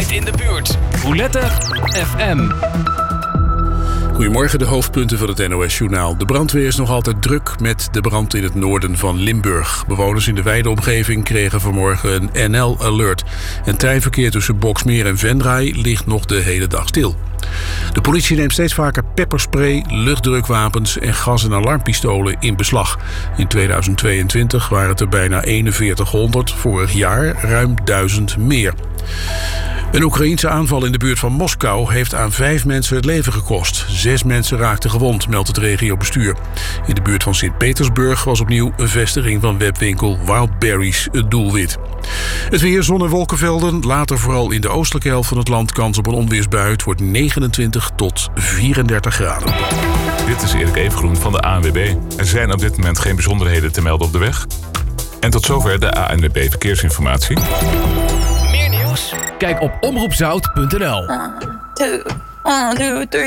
altijd in de buurt. Roulette FM. Goedemorgen, de hoofdpunten van het NOS-journaal. De brandweer is nog altijd druk met de brand in het noorden van Limburg. Bewoners in de wijde omgeving kregen vanmorgen een NL-alert. En treinverkeer tussen Boxmeer en Venray ligt nog de hele dag stil. De politie neemt steeds vaker pepperspray, luchtdrukwapens en gas- en alarmpistolen in beslag. In 2022 waren het er bijna 4100, vorig jaar ruim 1000 meer. Een Oekraïense aanval in de buurt van Moskou heeft aan 5 mensen het leven gekost. 6 mensen raakten gewond, meldt het regiobestuur. In de buurt van Sint-Petersburg was opnieuw een vestiging van webwinkel Wildberries het doelwit. Het weer, zon- en wolkenvelden. Later vooral in de oostelijke helft van het land kans op een onweersbui. Het wordt 29 tot 34 graden. Dit is Erik Evengroen van de ANWB. Er zijn op dit moment geen bijzonderheden te melden op de weg. En tot zover de ANWB Verkeersinformatie. Meer nieuws? Kijk op omroepzout.nl. 1, 2, 3.